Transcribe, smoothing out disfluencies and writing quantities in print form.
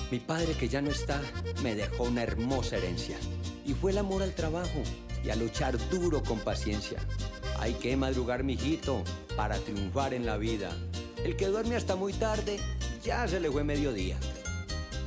Mi padre, que ya no está, me dejó una hermosa herencia. Y fue el amor al trabajo y a luchar duro con paciencia. Hay que madrugar, mijito, para triunfar en la vida. El que duerme hasta muy tarde, ya se le fue mediodía.